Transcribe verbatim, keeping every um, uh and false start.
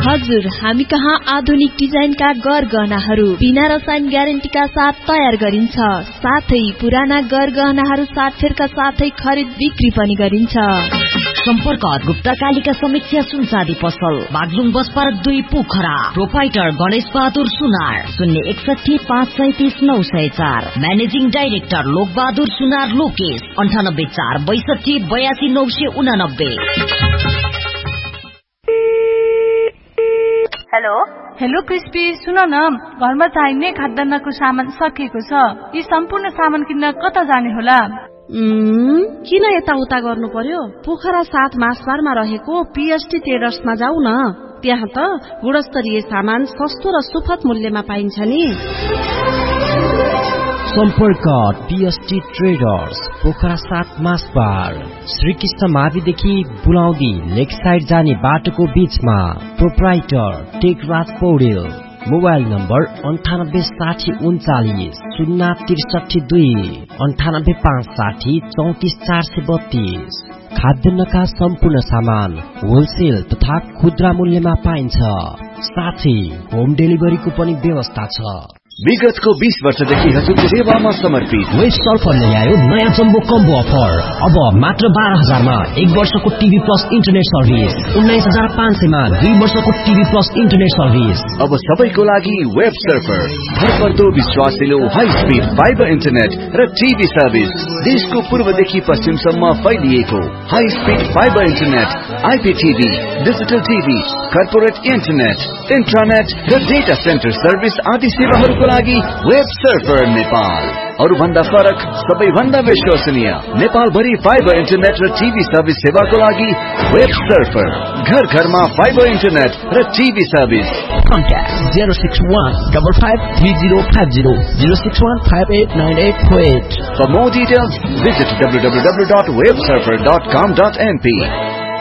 हजुर, हामी कहाँ आधुनिक डिजाइनका गरगहनाहरू बिना रसायन ग्यारेन्टीका साथ तयार गरिन्छ। साथै पुराना गरगहनाहरू सातफेरका साथै खरिद बिक्री पनि गरिन्छ। सम्पर्क गुप्ता कालिका समीक्षा सुनसादी पसल, बागलुङ बस पार्क दुई पोखरा। प्रोपाइटर गणेश बहादुर सुनार, शून्य एकसठी पाँच सैतिस नौ सय चार। म्यानेजिङ डाइरेक्टर लोक बहादुर सुनार लोकेश, अन्ठानब्बे चार बैसठी बयासी नौ सय उनानब्बे। हेलो हेलो क्रिस्पी, सुन न, घरमा चाहिने खाद्यान्नको सामान सकिएको छ। यी सम्पूर्ण सामान किन्न कता जाने होला? किन यताउता गर्नु पर्यो? पोखरा सात मासबारमा रहेको पीएसटी ट्रेडर्समा जाऊ न। त्यहाँ त गुणस्तरीय सामान सस्तो र सुपथ मूल्यमा पाइन्छ नि। सम्पर्क पीएसटी ट्रेडर्स, पोखरा सात मासबार, श्रीकृष्ण माविदेखि बुलाउँदी लेक साइड जाने बाटोको बीचमा। Proprietor Tekraj Paudel. Mobile number अन्ठानब्बे साठी उन्चालिस शून्य त्रिसठी दुई, अन्ठानब्बे पाँच साठी चौतिस चार सय बत्तीस। खाद्यान्नका सम्पूर्ण सामान होलसेल तथा खुद्रा मूल्यमा पाइन्छ। साथै होम डेलिभरीको पनि व्यवस्था छ। विगतको बीस वर्षदेखि हजुरको सेवामा समर्पित वेस्ट सल्फरले ल्यायो नयाँ जम्बो कम्बो अफर। अब मात्र बाह्र हजारमा एक वर्षको टिभी प्लस इन्टरनेट सर्भिस, उन्नाइस हजार पाँच सयमा दुई वर्षको टिभी प्लस इन्टरनेट सर्भिस। अब सबैको लागि वेब सर्फर, भरपर्दो विश्वासिलो हाई स्पिड फाइबर इन्टरनेट र टिभी सर्भिस। देशको पूर्वदेखि पश्चिमसम्म फैलिएको high speed fibre internet, आइपीटीभी, digital TV, corporate internet, इन्ट्रानेट र डेटा सेन्टर सर्भिस आदि सेवाहरूको लागि वेब सर्फर नेपाल। अरु भन्दा फरक, सबैभन्दा विश्वसनीय, नेपाल भरि फाइबर इन्टरनेट र टिभी सर्भिस सेवाको लागि वेब सर्फर। घर घरमा फाइबर इन्टरनेट र TV service. Contact zero six one five five three zero five zero zero six one five eight nine eight four eight. For more details, visit w w w dot web surfer dot com dot n p.